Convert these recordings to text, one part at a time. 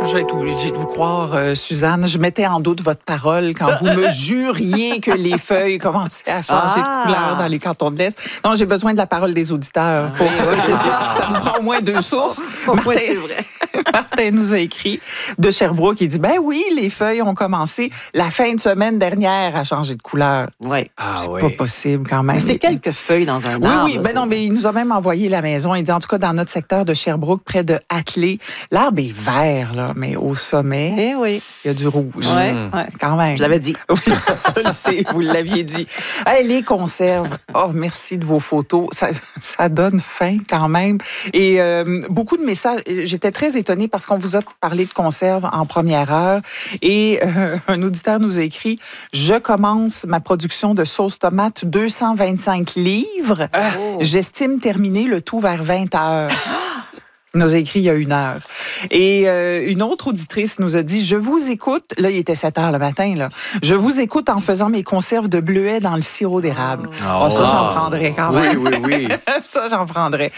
je vais être obligée de vous croire, Suzanne. Je mettais en doute votre parole quand vous me juriez que les feuilles commençaient à changer de couleur dans les cantons de l'Est. Non, j'ai besoin de la parole des auditeurs. C'est ça. Ça me prend au moins 2 sources. Martin, c'est vrai. Martin nous a écrit de Sherbrooke. Il dit, ben oui, les feuilles ont commencé la fin de semaine dernière à changer de couleur. Oui. C'est pas possible quand même. Mais c'est quelques feuilles dans un arbre. Oui, ben non, mais il nous a même envoyé la maison. Il dit, en tout cas, dans notre secteur de Sherbrooke, près de Hatley, l'arbre est vert, là, mais au sommet, Eh oui. il y a du rouge. Ouais. Quand même. Je l'avais dit. Oui, je le sais, vous l'aviez dit. Hey, les conserves, merci de vos photos. Ça donne faim quand même. Et beaucoup de messages. J'étais très étonnée parce qu'on vous a parlé de conserves en première heure. Et un auditeur nous a écrit, je commence ma production de sauce tomate 225 livres. J'estime terminer le tout vers 20 heures. Il nous a écrit il y a 1 heure. Et une autre auditrice nous a dit, je vous écoute, là il était 7 heures le matin, là. Je vous écoute en faisant mes conserves de bleuets dans le sirop d'érable. Ça, j'en prendrais quand même. Oui. Ça, j'en prendrais.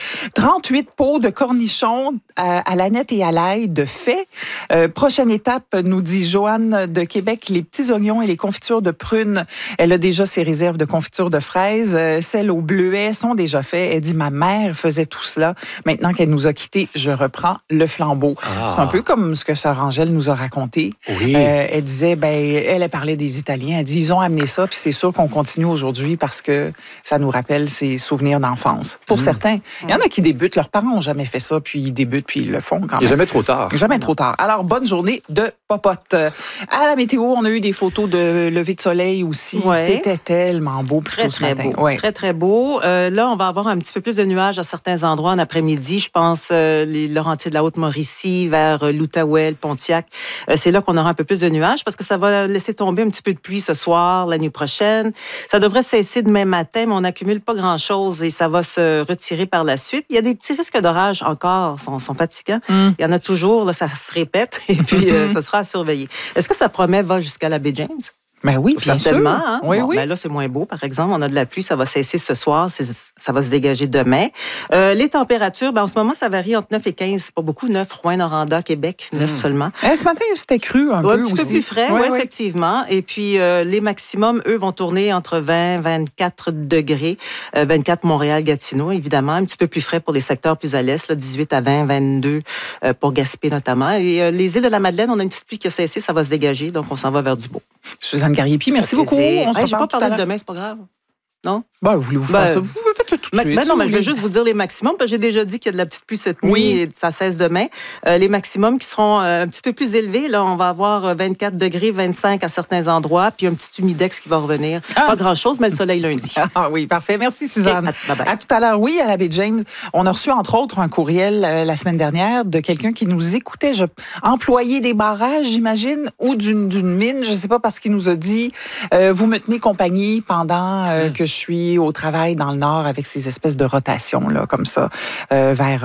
38 pots de cornichons à l'aneth et à l'ail de fait. Prochaine étape, nous dit Joanne de Québec, les petits oignons et les confitures de prunes. Elle a déjà ses réserves de confitures de fraises. Celles aux bleuets sont déjà faites. Elle dit, ma mère faisait tout cela. Maintenant qu'elle nous a quittés, je reprends le flambeau. C'est un peu comme ce que Sœur Angèle nous a raconté. Oui. Elle disait, elle parlait des Italiens. Elle dit, ils ont amené ça, puis c'est sûr qu'on continue aujourd'hui parce que ça nous rappelle ses souvenirs d'enfance. Pour certains, il y en a qui débutent. Leurs parents n'ont jamais fait ça, puis ils débutent, puis ils le font quand même. Il n'est jamais trop tard. Jamais trop tard. Alors, bonne journée de popote. À la météo, on a eu des photos de lever de soleil aussi. Ouais. C'était tellement beau plus tôt ce matin. Beau. Très, très beau. Là, on va avoir un petit peu plus de nuages à certains endroits en après-midi. Je pense les Laurentides de la Haute-Mauricie, vers l'Outaouais, le Pontiac. C'est là qu'on aura un peu plus de nuages parce que ça va laisser tomber un petit peu de pluie ce soir, la nuit prochaine. Ça devrait cesser demain matin, mais on n'accumule pas grand-chose et ça va se retirer par la suite. Il y a des petits risques d'orage encore, sont fatigants. Il y en a toujours, là, ça se répète et puis ça sera à surveiller. Est-ce que ça promet va jusqu'à la baie James? Ben oui, bien certainement. sûr. Hein? Oui, bon, oui. ben là, c'est moins beau, par exemple. On a de la pluie, ça va cesser ce soir, ça va se dégager demain. Les températures, en ce moment, ça varie entre 9 et 15. C'est pas beaucoup, 9, Rouen, Noranda, Québec, 9 seulement. Ce matin, c'était cru un peu petit aussi. peu plus frais, oui, effectivement. Et puis, les maximums, eux, vont tourner entre 20 24 degrés. 24 Montréal-Gatineau, évidemment. Un petit peu plus frais pour les secteurs plus à l'est, là, 18 à 20, 22 pour Gaspé notamment. Et les îles de la Madeleine, on a une petite pluie qui a cessé, ça va se dégager, donc on s'en va vers du beau. Suzanne Gariepi, merci beaucoup. On se j'ai pas reparle parlé de demain, c'est pas grave. Non? Voulez-vous faire ça? Vous faites-le tout de suite. Non, mais je vais juste vous dire les maximums, parce que j'ai déjà dit qu'il y a de la petite pluie cette nuit et ça cesse demain. Les maximums qui seront un petit peu plus élevés, là, on va avoir 24 degrés, 25 à certains endroits, puis un petit humidex qui va revenir. Pas grand-chose, mais le soleil lundi. Oui, parfait. Merci, Suzanne. Okay, à tout à l'heure. Oui, à la baie James, on a reçu, entre autres, un courriel la semaine dernière de quelqu'un qui nous écoutait, employé des barrages, j'imagine, ou d'une mine, je ne sais pas, parce qu'il nous a dit, vous me tenez compagnie pendant que je suis au travail dans le nord avec ces espèces de rotations, là, comme ça, vers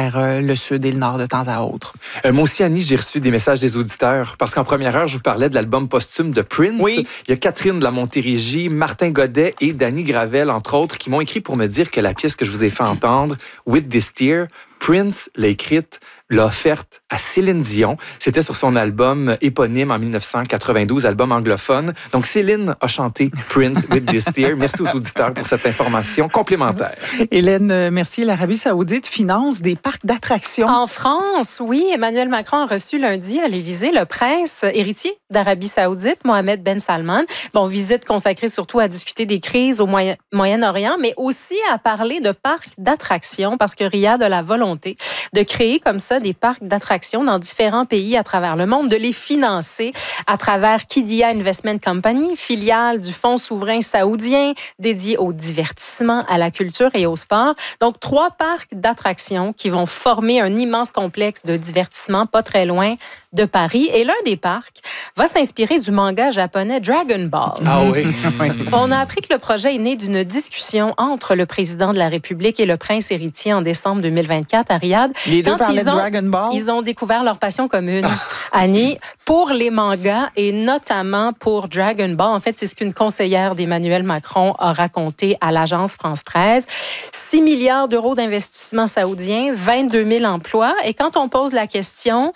le sud et le nord de temps à autre. Moi aussi, Annie, j'ai reçu des messages des auditeurs parce qu'en première heure, je vous parlais de l'album posthume de Prince. Oui. Il y a Catherine de la Montérégie, Martin Godet et Danny Gravel, entre autres, qui m'ont écrit pour me dire que la pièce que je vous ai fait entendre, With This Tear, Prince l'a écrite, l'a offerte à Céline Dion. C'était sur son album éponyme en 1992, album anglophone. Donc, Céline a chanté Prince with This Tear. Merci aux auditeurs pour cette information complémentaire. Hélène Mercier, l'Arabie Saoudite finance des parcs d'attractions. En France, oui. Emmanuel Macron a reçu lundi à l'Élysée le prince héritier d'Arabie Saoudite, Mohamed Ben Salman. Bon, visite consacrée surtout à discuter des crises au Moyen-Orient, mais aussi à parler de parcs d'attractions parce que Riyad a la volonté de créer comme ça des parcs d'attractions dans différents pays à travers le monde, de les financer à travers Qiddiya Investment Company, filiale du Fonds souverain saoudien dédié au divertissement, à la culture et au sport. Donc, 3 parcs d'attractions qui vont former un immense complexe de divertissement pas très loin de Paris. Et l'un des parcs va s'inspirer du manga japonais Dragon Ball. Ah oui? On a appris que le projet est né d'une discussion entre le président de la République et le prince héritier en décembre 2024 à Riyad. Les deux parlaient de Dragon Ball? Ils ont découvert leur passion commune, Annie, pour les mangas et notamment pour Dragon Ball. En fait, c'est ce qu'une conseillère d'Emmanuel Macron a raconté à l'agence France-Presse. 6 milliards d'euros d'investissement saoudien, 22 000 emplois. Et quand on pose la question,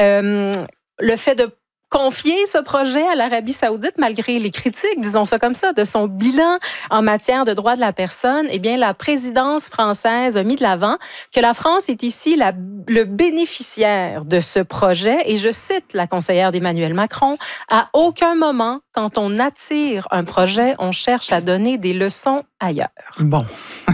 le fait de confier ce projet à l'Arabie saoudite, malgré les critiques, disons ça comme ça, de son bilan en matière de droits de la personne, eh bien, la présidence française a mis de l'avant que la France est ici le bénéficiaire de ce projet. Et je cite la conseillère d'Emmanuel Macron, « À aucun moment, quand on attire un projet, on cherche à donner des leçons ailleurs. » Bon.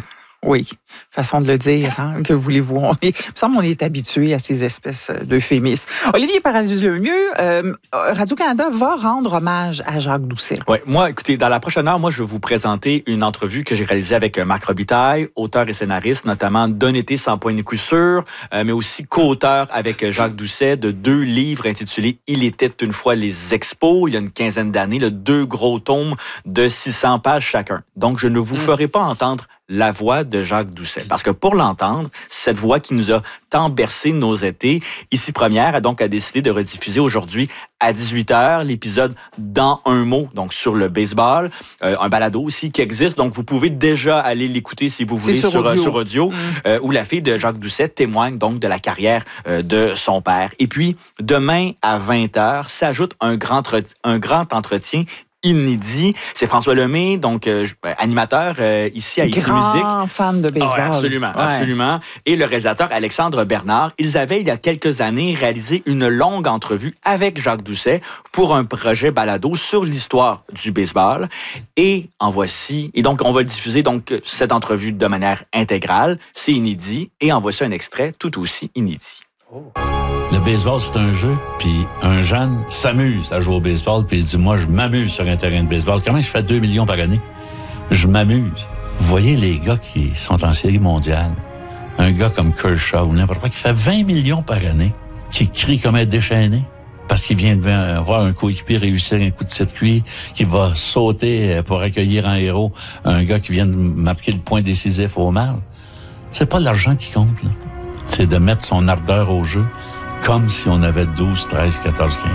Oui, façon de le dire. Hein? Que voulez-vous? Il me semble qu'on est habitué à ces espèces d'euphémismes. Olivier Paradis-Lemieux, Radio-Canada va rendre hommage à Jacques Doucet. Oui, moi, écoutez, dans la prochaine heure, moi, je vais vous présenter une entrevue que j'ai réalisée avec Marc Robitaille, auteur et scénariste, notamment D'un été sans point de coup sûr, mais aussi co-auteur avec Jacques Doucet de 2 livres intitulés « Il était une fois les expos », il y a une quinzaine d'années, 2 gros tomes de 600 pages chacun. Donc, je ne vous ferai pas entendre la voix de Jacques Doucet. Parce que pour l'entendre, cette voix qui nous a tant bercé nos étés, Ici Première a donc décidé de rediffuser aujourd'hui à 18h l'épisode Dans un mot, donc sur le baseball, un balado aussi qui existe, donc vous pouvez déjà aller l'écouter si vous voulez sur audio, où la fille de Jacques Doucet témoigne donc de la carrière de son père. Et puis, demain à 20h, s'ajoute un grand entretien inédit. C'est François Lemay, donc animateur ici à Ici Musique. Grand fan de baseball. Absolument, absolument. Et le réalisateur Alexandre Bernard. Ils avaient, il y a quelques années, réalisé une longue entrevue avec Jacques Doucet pour un projet balado sur l'histoire du baseball. Et en voici. Et donc, on va diffuser donc cette entrevue de manière intégrale. C'est inédit. Et en voici un extrait tout aussi inédit. Oh. Le baseball, c'est un jeu, puis un jeune s'amuse à jouer au baseball, puis il dit, moi, je m'amuse sur un terrain de baseball. Comment je fais 2 millions par année? Je m'amuse. Vous voyez les gars qui sont en série mondiale, un gars comme Kershaw ou n'importe quoi, qui fait 20 millions par année, qui crie comme un déchaîné, parce qu'il vient de voir un coéquipier réussir un coup de circuit, qui va sauter pour accueillir en héros un gars qui vient de marquer le point décisif au mal. C'est pas l'argent qui compte, là. C'est de mettre son ardeur au jeu, comme si on avait 12, 13, 14, 15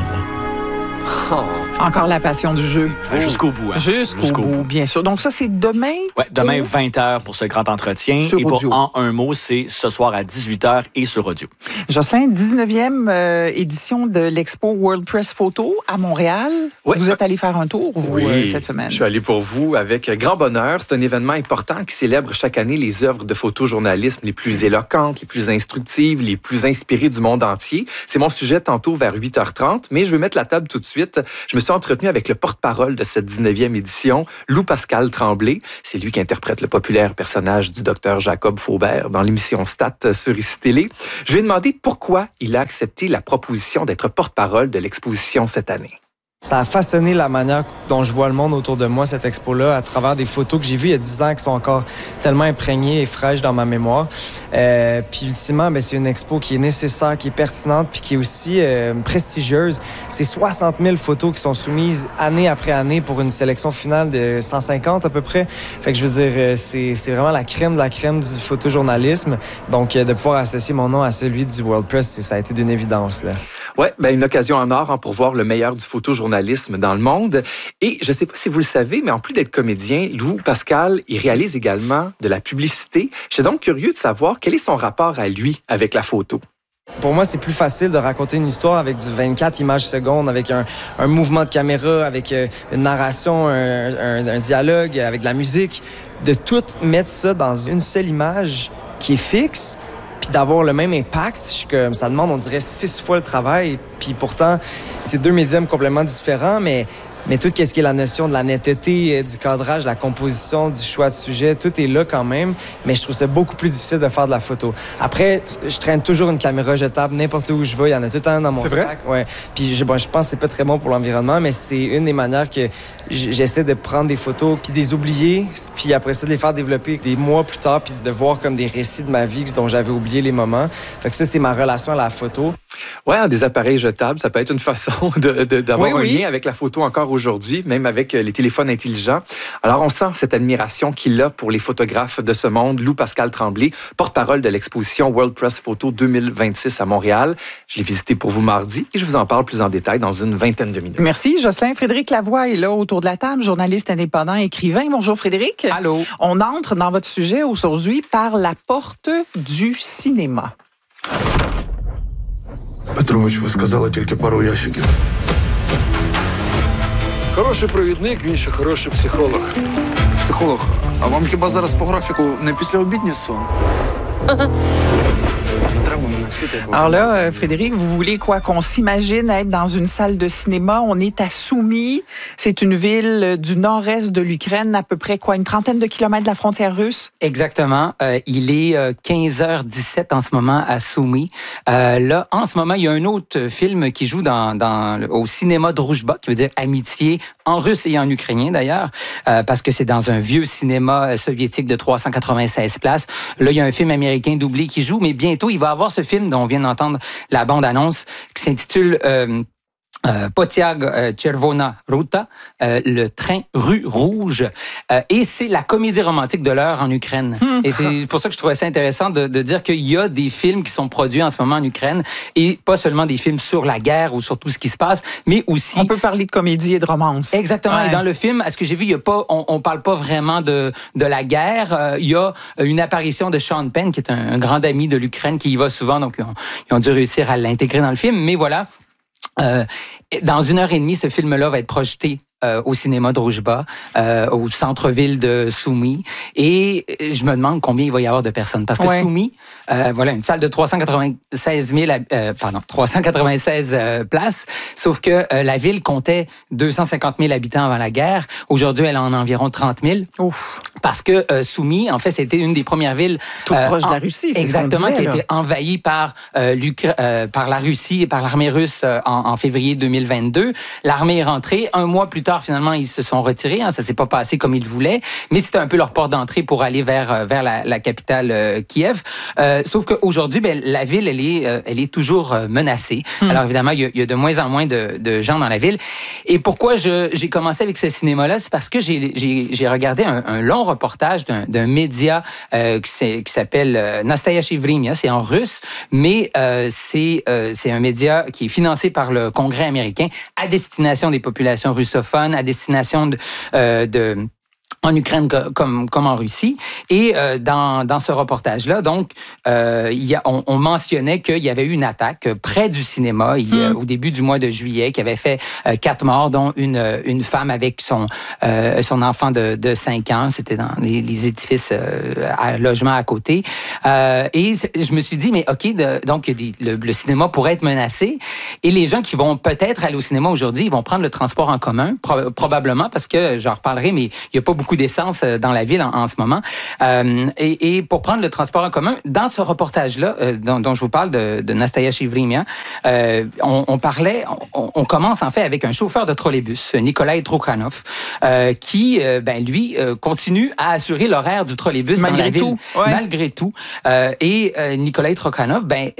ans. Oh. Encore la passion du jeu. Jusqu'au bout. Hein? Jusqu'au bout, bien sûr. Donc ça, c'est demain? Oui, demain 20h pour ce grand entretien. Sur et audio. pour En un mot, c'est ce soir à 18h et sur audio. Jocelyn, 19e édition de l'Expo World Press Photo à Montréal. Oui. Vous êtes allé faire un tour, vous, oui, cette semaine? Je suis allé pour vous avec grand bonheur. C'est un événement important qui célèbre chaque année les œuvres de photojournalisme les plus éloquentes, les plus instructives, les plus inspirées du monde entier. C'est mon sujet tantôt vers 8h30, mais je vais mettre la table tout de suite. Je me suis entretenu avec le porte-parole de cette 19e édition, Loup-Pascal Tremblay. C'est lui qui interprète le populaire personnage du docteur Jacob Faubert dans l'émission Stat sur ICI Télé. Je lui ai demandé pourquoi il a accepté la proposition d'être porte-parole de l'exposition cette année. Ça a façonné la manière dont je vois le monde autour de moi, cette expo-là, à travers des photos que j'ai vues il y a 10 ans qui sont encore tellement imprégnées et fraîches dans ma mémoire. Puis ultimement, c'est une expo qui est nécessaire, qui est pertinente, puis qui est aussi prestigieuse. C'est 60 000 photos qui sont soumises année après année pour une sélection finale de 150 à peu près. Fait que je veux dire, c'est vraiment la crème de la crème du photojournalisme. Donc, de pouvoir associer mon nom à celui du World Press, ça a été d'une évidence, là. Oui, une occasion en or pour voir le meilleur du photojournalisme dans le monde. Et je ne sais pas si vous le savez, mais en plus d'être comédien, Loup-Pascal, il réalise également de la publicité. J'étais donc curieux de savoir quel est son rapport à lui avec la photo. Pour moi, c'est plus facile de raconter une histoire avec du 24 images secondes, avec un mouvement de caméra, avec une narration, un dialogue, avec de la musique. De tout mettre ça dans une seule image qui est fixe, puis d'avoir le même impact, ça demande, on dirait, 6 fois le travail. Puis pourtant, c'est 2 médiums complètement différents, mais tout ce qui est la notion de la netteté, du cadrage, de la composition, du choix de sujet, tout est là quand même, mais je trouve ça beaucoup plus difficile de faire de la photo. Après, je traîne toujours une caméra jetable n'importe où je vais, il y en a tout le temps dans mon sac. Ouais. Puis je pense que c'est pas très bon pour l'environnement, mais c'est une des manières que j'essaie de prendre des photos puis de les oublier, puis après ça de les faire développer des mois plus tard, puis de voir comme des récits de ma vie dont j'avais oublié les moments. Fait que ça, c'est ma relation à la photo. Ouais, des appareils jetables, ça peut être une façon d'avoir un lien avec la photo encore aujourd'hui, même avec les téléphones intelligents. Alors, on sent cette admiration qu'il a pour les photographes de ce monde. Lou Pascal Tremblay, porte-parole de l'exposition World Press Photo 2026 à Montréal. Je l'ai visité pour vous mardi et je vous en parle plus en détail dans une vingtaine de minutes. Merci, Jocelyn. Frédéric Lavoie est là autour de la table, journaliste indépendant, écrivain. Bonjour, Frédéric. Allô. On entre dans votre sujet aujourd'hui par la porte du cinéma. Петрович, ви сказали тільки пару ящиків. Хороший провідник, він ще хороший психолог. Психолог, а вам хіба зараз по графіку не післяобідній сон? Alors là, Frédéric, vous voulez quoi? Qu'on s'imagine être dans une salle de cinéma. On est à Soumy. C'est une ville du nord-est de l'Ukraine, à peu près quoi, une trentaine de kilomètres de la frontière russe? Exactement. Il est 15h17 en ce moment à Soumy. Là, en ce moment, il y a un autre film qui joue au cinéma Druzhba, qui veut dire amitié, en russe et en ukrainien d'ailleurs, parce que c'est dans un vieux cinéma soviétique de 396 places. Là, il y a un film américain doublé qui joue, mais bientôt, il va avoir ce film dont on vient d'entendre la bande-annonce qui s'intitule Potiag Chervona Ruta, le train rue rouge. Et c'est la comédie romantique de l'heure en Ukraine. Et c'est pour ça que je trouvais ça intéressant de dire qu'il y a des films qui sont produits en ce moment en Ukraine et pas seulement des films sur la guerre ou sur tout ce qui se passe, mais aussi... On peut parler de comédie et de romance. Exactement. Ouais. Et dans le film, à ce que j'ai vu, il y a pas, on parle pas vraiment de la guerre. Il y a une apparition de Sean Penn, qui est un grand ami de l'Ukraine, qui y va souvent, donc ils ont dû réussir à l'intégrer dans le film. Mais voilà, dans 1h30, ce film-là va être projeté au cinéma Druzhba, au centre-ville de Soumy. Et je me demande combien il va y avoir de personnes. Parce que Soumy, voilà, une salle de 396 places, sauf que la ville comptait 250 000 habitants avant la guerre. Aujourd'hui, elle en a environ 30 000. Ouf. Parce que Soumy, en fait, c'était une des premières villes... Tout proche de la Russie, c'est exactement, ce qu'on disait, qui a été envahie par la Russie et par l'armée russe en février 2022. L'armée est rentrée. Un mois plus tard, finalement, ils se sont retirés. Ça s'est pas passé comme ils voulaient, mais c'était un peu leur porte d'entrée pour aller vers la capitale Kiev. Sauf qu'aujourd'hui, la ville, elle est toujours menacée. Alors évidemment, il y a de moins en moins de gens dans la ville. Et pourquoi j'ai commencé avec ce cinéma-là, c'est parce que j'ai regardé un long reportage d'un média qui s'appelle Nastoyachiye Vremya. C'est en russe, mais c'est un média qui est financé par le Congrès américain à destination des populations russophones, à destination en Ukraine comme en Russie. Et dans ce reportage-là, donc, on mentionnait qu'il y avait eu une attaque près du cinéma au début du mois de juillet qui avait fait 4 morts, dont une femme avec son enfant de 5 ans. C'était dans les édifices à logement à côté. Et je me suis dit, mais OK, donc le cinéma pourrait être menacé. Et les gens qui vont peut-être aller au cinéma aujourd'hui, ils vont prendre le transport en commun, probablement, parce que, j'en reparlerai, mais il n'y a pas beaucoup d'essence dans la ville en ce moment. Et pour prendre le transport en commun, dans ce reportage-là, dont je vous parle de Nastoyachiye Vremya, on commence en fait avec un chauffeur de trolleybus, Nikolai Trukhanov, qui, lui, continue à assurer l'horaire du trolleybus dans la ville. Malgré tout. Et Nikolai Trukhanov,